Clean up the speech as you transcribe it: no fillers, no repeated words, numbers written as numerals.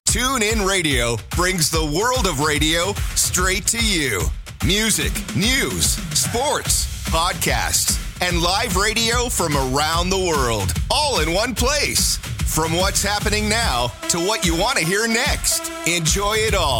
TuneIn Radio brings the world of radio straight to you. Music, news, sports, podcasts, and live radio from around the world, all in one place. From what's happening now to what you want to hear next. Enjoy it all.